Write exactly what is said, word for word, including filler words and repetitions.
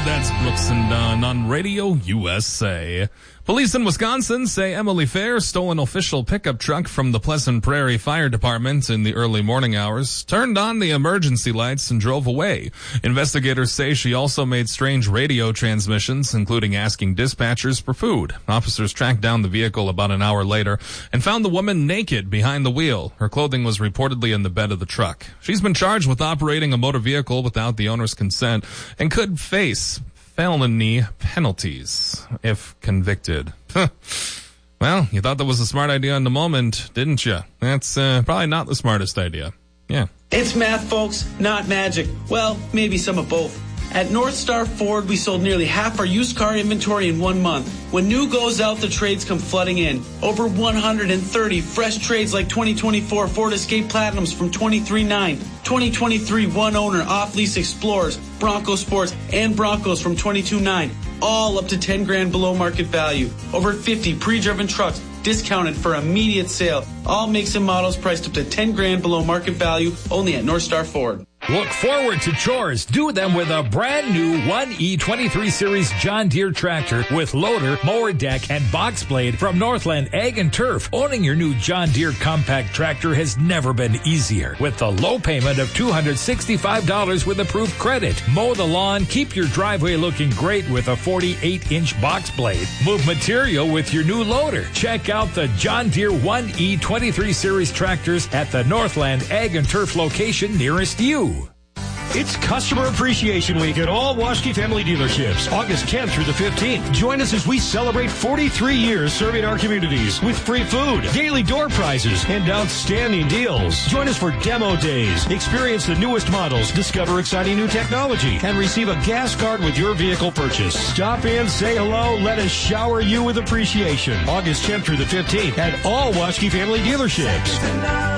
That's Brooks and Dunn on Radio U S A. Police in Wisconsin say Emily Fair stole an official pickup truck from the Pleasant Prairie Fire Department in the early morning hours, turned on the emergency lights, and drove away. Investigators say she also made strange radio transmissions, including asking dispatchers for food. Officers tracked down the vehicle about an hour later and found the woman naked behind the wheel. Her clothing was reportedly in the bed of the truck. She's been charged with operating a motor vehicle without the owner's consent and could face felony penalties if convicted. Well, you thought that was a smart idea in the moment, didn't you? That's uh, probably not the smartest idea. Yeah. It's math, folks, not magic. Well, maybe some of both. At North Star Ford, we sold nearly half our used car inventory in one month. When new goes out, the trades come flooding in. Over one hundred thirty fresh trades like twenty twenty-four Ford Escape Platinums from twenty-three nine, twenty twenty-three one-owner off-lease Explorers, Bronco Sports, and Broncos from twenty-two nine, all up to ten grand below market value. Over fifty pre-driven trucks discounted for immediate sale. All makes and models priced up to ten grand below market value, only at North Star Ford. Look forward to chores. Do them with a brand new one E twenty-three Series John Deere tractor with loader, mower deck, and box blade from Northland Ag and Turf. Owning your new John Deere compact tractor has never been easier. With the low payment of two hundred sixty-five dollars with approved credit. Mow the lawn, keep your driveway looking great with a forty-eight inch box blade. Move material with your new loader. Check out the John Deere one E twenty-three Series tractors at the Northland Ag and Turf location nearest you. It's Customer Appreciation Week at all Waschke family dealerships, August tenth through the fifteenth. Join us as we celebrate forty-three years serving our communities with free food, daily door prizes, and outstanding deals. Join us for demo days. Experience the newest models, discover exciting new technology, and receive a gas card with your vehicle purchase. Stop in, say hello, let us shower you with appreciation. August tenth through the fifteenth at all Waschke family dealerships.